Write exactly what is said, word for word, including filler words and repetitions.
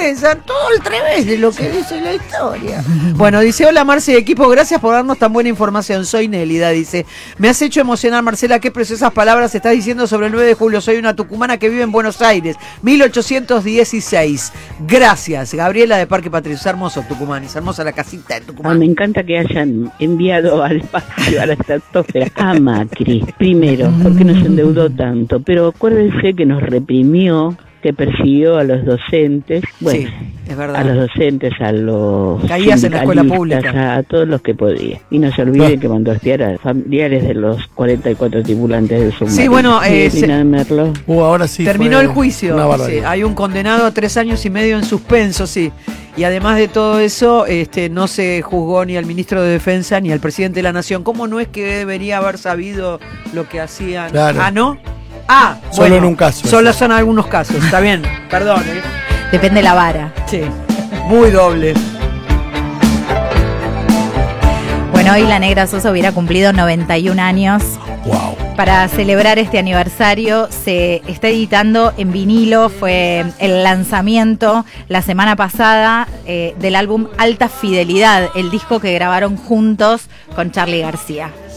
César, todo al revés de lo que dice la historia. Bueno, dice, hola Marce de equipo, gracias por darnos tan buena información. Soy Nélida, dice. Me has hecho emocionar, Marcela, qué preciosas palabras estás diciendo sobre el nueve de julio. Soy una tucumana que vive en Buenos Aires, mil ochocientos dieciséis. Gracias, Gabriela de Parque Patricio. Es hermoso Tucumán, es hermosa la casita de Tucumán. Ah, me encanta que hayan enviado al espacio, a la estratosfera, a Macri, primero, porque nos endeudó tanto, pero acuérdense que nos reprimió, que persiguió a los docentes, bueno, sí, es verdad. A los docentes, a los caías en la escuela pública, a, a todos los que podía. Y no se olvide no. que mandó a espiar a familiares de los cuarenta y cuatro tripulantes del submarino. Sí, bueno, eh, sí, se, uh, ahora sí terminó el juicio. Sí, hay un condenado a tres años y medio en suspenso, sí. Y además de todo eso, este, no se juzgó ni al ministro de Defensa ni al presidente de la Nación. ¿Cómo no es que debería haber sabido lo que hacían? Claro. Ah, ¿no? Ah, solo bueno, en un caso. Solo son algunos casos, está bien, perdón. ¿eh? Depende de la vara. Sí, muy doble. Bueno, hoy la Negra Sosa hubiera cumplido noventa y un años. Wow. Para celebrar este aniversario se está editando en vinilo, fue el lanzamiento la semana pasada eh, del álbum Alta Fidelidad, el disco que grabaron juntos con Charly García.